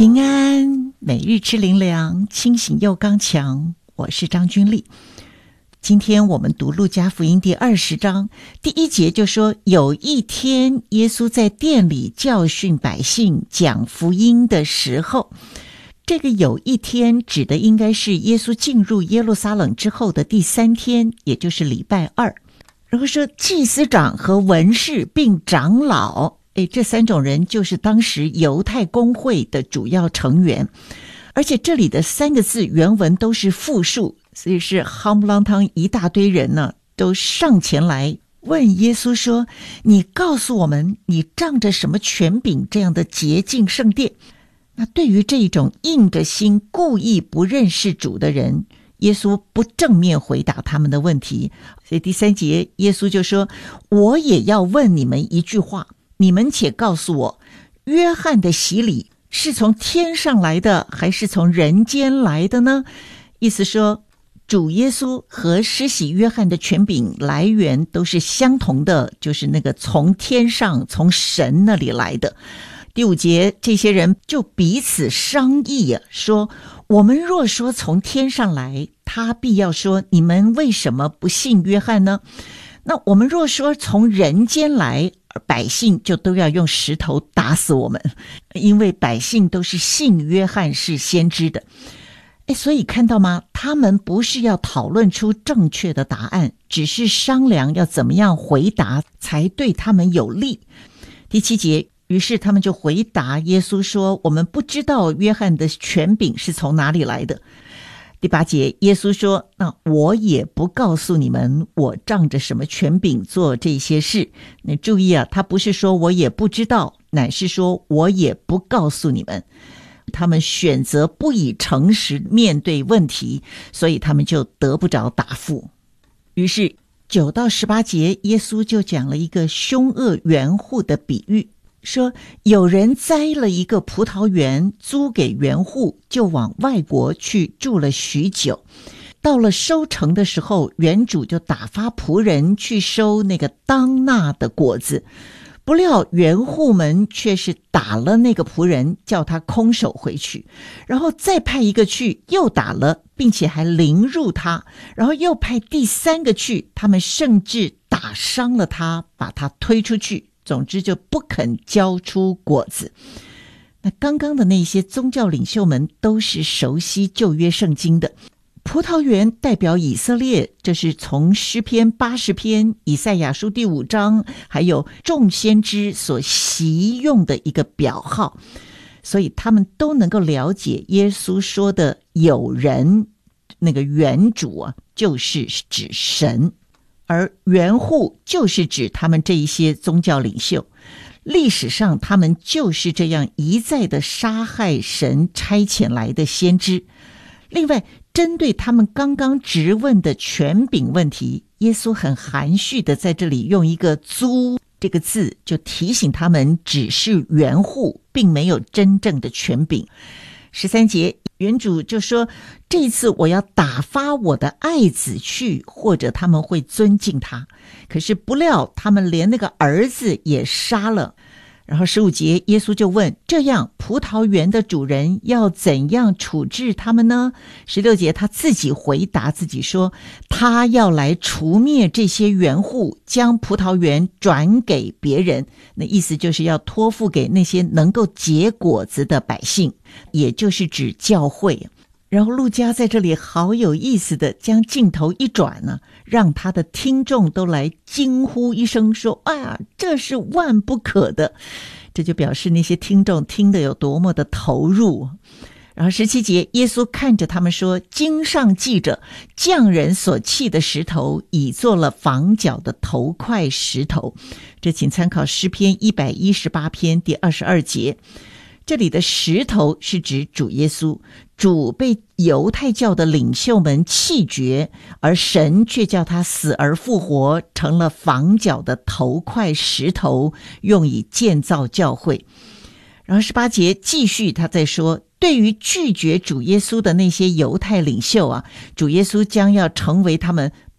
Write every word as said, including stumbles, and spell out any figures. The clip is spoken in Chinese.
平安，每日吃灵粮，清醒又刚强。我是张君丽。今天我们读路加福音第二十章第一节，就说有一天耶稣在殿里教训百姓讲福音的时候，这个有一天指的应该是耶稣进入耶路撒冷之后的第三天，也就是礼拜二。然后说祭司长和文士并长老，诶，这三种人就是当时犹太公会的主要成员，而且这里的三个字原文都是复数，所以是夯不啷当一大堆人呢，都上前来问耶稣说，你告诉我们，你仗着什么权柄这样的洁净圣殿？那对于这种硬着心故意不认识主的人，耶稣不正面回答他们的问题。所以第三节耶稣就说，我也要问你们一句话，你们且告诉我，约翰的洗礼是从天上来的还是从人间来的呢？意思说主耶稣和施洗约翰的权柄来源都是相同的，就是那个从天上从神那里来的。第五节这些人就彼此商议啊，说我们若说从天上来，他必要说你们为什么不信约翰呢？那我们若说从人间来，百姓就都要用石头打死我们，因为百姓都是信约翰是先知的。诶，所以看到吗？他们不是要讨论出正确的答案，只是商量要怎么样回答才对他们有利。第七节，于是他们就回答耶稣说，我们不知道约翰的权柄是从哪里来的。第八节，耶稣说，那我也不告诉你们我仗着什么权柄做这些事。你注意啊，他不是说我也不知道，乃是说我也不告诉你们。他们选择不以诚实面对问题，所以他们就得不着答复。于是九到十八节，耶稣就讲了一个凶恶园户的比喻，说有人栽了一个葡萄园，租给园户，就往外国去住了许久。到了收成的时候，园主就打发仆人去收那个当纳的果子。不料园户们却是打了那个仆人，叫他空手回去，然后再派一个去，又打了，并且还凌辱他，然后又派第三个去，他们甚至打伤了他，把他推出去，总之就不肯交出果子。那刚刚的那些宗教领袖们都是熟悉旧约圣经的，葡萄园代表以色列，这是从诗篇八十篇、以赛亚书第五章，还有众先知所习用的一个表号，所以他们都能够了解耶稣说的有人，那个园主啊，就是指神，而园户就是指他们这一些宗教领袖。历史上他们就是这样一再的杀害神差遣来的先知。另外，针对他们刚刚质问的权柄问题，耶稣很含蓄的在这里用一个租这个字，就提醒他们只是园户，并没有真正的权柄。十三节，园主就说，这一次我要打发我的爱子去，或者他们会尊敬他。可是不料他们连那个儿子也杀了。然后十五节，耶稣就问，这样葡萄园的主人要怎样处置他们呢？十六节，他自己回答自己说，他要来除灭这些园户，将葡萄园转给别人。那意思就是要托付给那些能够结果子的百姓，也就是指教会。然后路加在这里好有意思的将镜头一转呢，让他的听众都来惊呼一声说，哎呀，这是万不可的。这就表示那些听众听得有多么的投入。然后十七节，耶稣看着他们说，经上记着，匠人所弃的石头已做了房角的头块石头。这请参考诗篇一百一十八篇第二十二节。这里的石头是指主耶稣，主被犹太教的领袖们弃绝，而神却叫他死而复活，成了房角的头块石头，用以建造教会。然后十八节继续他在说，对于拒绝主耶稣的那些犹太领袖啊，主耶稣将要成为他们